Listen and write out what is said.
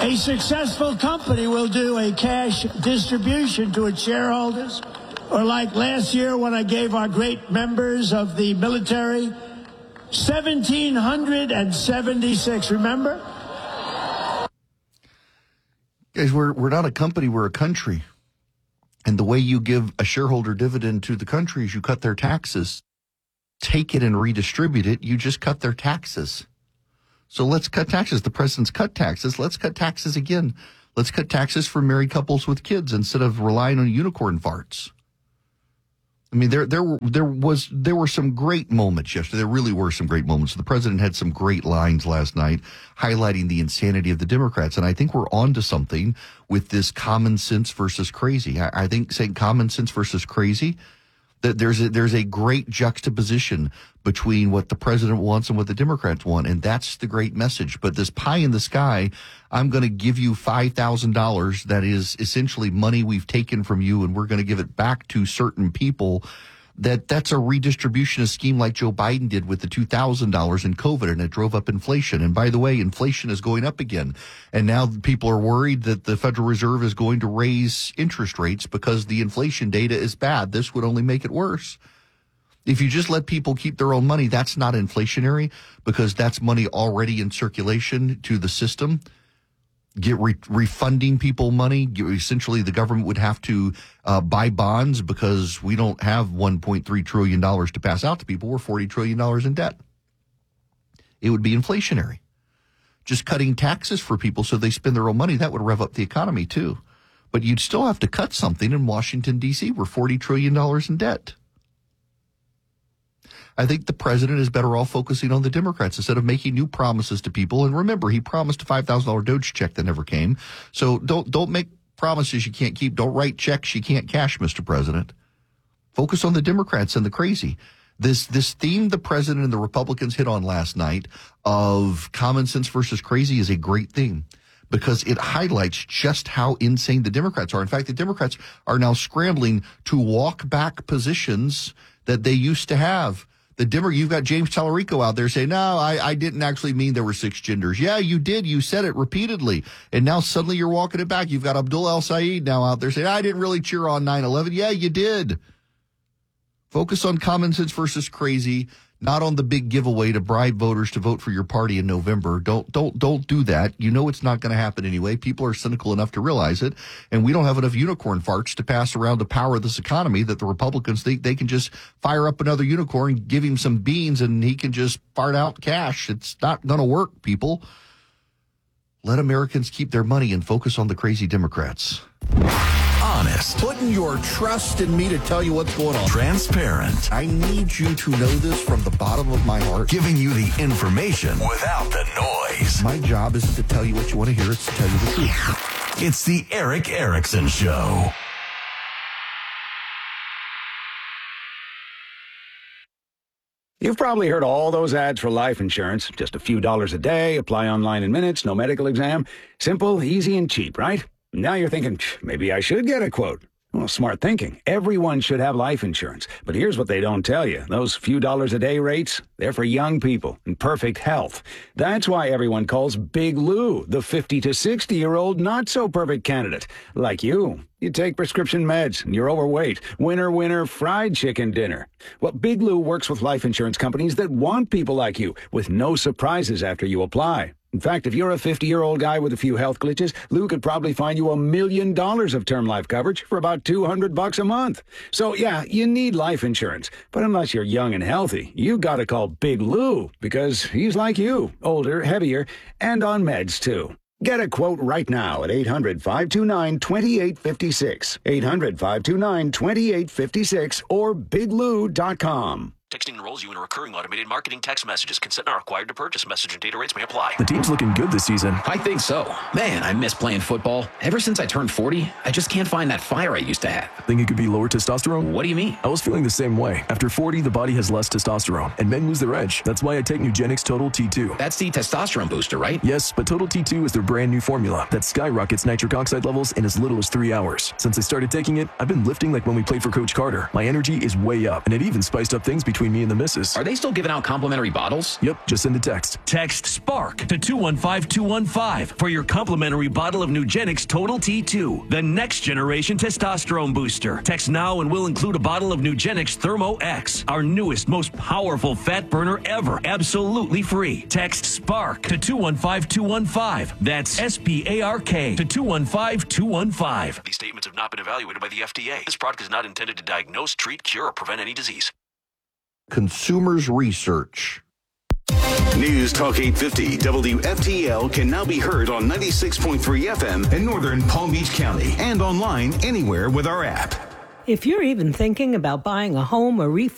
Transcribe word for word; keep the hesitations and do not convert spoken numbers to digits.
A successful company will do a cash distribution to its shareholders, or like last year when I gave our great members of the military one thousand seven hundred seventy-six, remember? Guys, we're, we're not a company, we're a country. And the way you give a shareholder dividend to the country is you cut their taxes. Take it and redistribute it, you just cut their taxes. So let's cut taxes. The president's cut taxes. Let's cut taxes again. Let's cut taxes for married couples with kids instead of relying on unicorn farts. I mean, there, there, there was, there were some great moments yesterday. There really were some great moments. The president had some great lines last night highlighting the insanity of the Democrats. And I think we're on to something with this common sense versus crazy. I, I think saying common sense versus crazy, that there's a, there's a great juxtaposition between what the president wants and what the Democrats want. And that's the great message. But this pie in the sky, I'm going to give you five thousand dollars. That is essentially money we've taken from you, and we're going to give it back to certain people. That that's a redistribution scheme like Joe Biden did with the two thousand dollars in COVID, and it drove up inflation. And by the way, inflation is going up again. And now people are worried that the Federal Reserve is going to raise interest rates because the inflation data is bad. This would only make it worse. If you just let people keep their own money, that's not inflationary because that's money already in circulation to the system. Get re- refunding people money. Essentially, the government would have to uh, buy bonds because we don't have one point three trillion dollars to pass out to people. We're forty trillion dollars in debt. It would be inflationary. Just cutting taxes for people so they spend their own money, that would rev up the economy too. But you'd still have to cut something in Washington, D C. We're forty trillion dollars in debt. I think the president is better off focusing on the Democrats instead of making new promises to people. And remember, he promised a five thousand dollars Doge check that never came. So don't don't make promises you can't keep. Don't write checks you can't cash, Mister President. Focus on the Democrats and the crazy. This this theme the president and the Republicans hit on last night of common sense versus crazy is a great theme because it highlights just how insane the Democrats are. In fact, the Democrats are now scrambling to walk back positions that they used to have. The Dimmer, you've got James Tallarico out there saying, no, I, I didn't actually mean there were six genders. Yeah, you did. You said it repeatedly. And now suddenly you're walking it back. You've got Abdul El-Sayed now out there saying, I didn't really cheer on nine eleven. Yeah, you did. Focus on common sense versus crazy, not on the big giveaway to bribe voters to vote for your party in November. Don't, don't, don't do that. You know it's not going to happen anyway. People are cynical enough to realize it. And we don't have enough unicorn farts to pass around to power this economy that the Republicans think they can just fire up another unicorn, give him some beans, and he can just fart out cash. It's not going to work, people. Let Americans keep their money and focus on the crazy Democrats. Honest. Putting your trust in me to tell you what's going on. Transparent. I need you to know this from the bottom of my heart. Giving you the information without the noise. My job isn't to tell you what you want to hear. It's to tell you the truth. It's the Erick Erickson Show. You've probably heard all those ads for life insurance. Just a few dollars a day, apply online in minutes, no medical exam. Simple, easy, and cheap, right? Now you're thinking, maybe I should get a quote. Well, smart thinking. Everyone should have life insurance. But here's what they don't tell you. Those few dollars a day rates, they're for young people in perfect health. That's why everyone calls Big Lou the fifty to sixty-year-old not-so-perfect candidate. Like you. You take prescription meds, and you're overweight. Winner, winner, fried chicken dinner. Well, Big Lou works with life insurance companies that want people like you, with no surprises after you apply. In fact, if you're a fifty-year-old guy with a few health glitches, Lou could probably find you a million dollars of term life coverage for about two hundred bucks a month. So, yeah, you need life insurance. But unless you're young and healthy, you gotta call Big Lou, because he's like you, older, heavier, and on meds, too. Get a quote right now at eight hundred, five two nine, two eight five six, eight hundred, five two nine, two eight five six, or big lou dot com. Texting enrolls you in a recurring automated marketing text messages. Consent not required to purchase. Message and data rates may apply. The team's looking good this season. I think so. Man, I miss playing football. Ever since I turned forty, I just can't find that fire I used to have. Think it could be lower testosterone? What do you mean? I was feeling the same way. After forty, the body has less testosterone, and men lose their edge. That's why I take Nugenix Total T two. That's the testosterone booster, right? Yes, but Total T two is their brand new formula that skyrockets nitric oxide levels in as little as three hours. Since I started taking it, I've been lifting like when we played for Coach Carter. My energy is way up, and it even spiced up things between between me and the missus. Are they still giving out complimentary bottles? Yep, just send a text. Text SPARK to two one five two one five for your complimentary bottle of Nugenix Total T two, the next generation testosterone booster. Text now and we'll include a bottle of Nugenix Thermo X, our newest, most powerful fat burner ever, absolutely free. Text SPARK to two one five two one five. That's S P A R K to two one five two one five. These statements have not been evaluated by the F D A. This product is not intended to diagnose, treat, cure, or prevent any disease. Consumers Research. News Talk eight fifty W F T L can now be heard on ninety-six point three F M in northern Palm Beach County and online anywhere with our app. If you're even thinking about buying a home or refinancing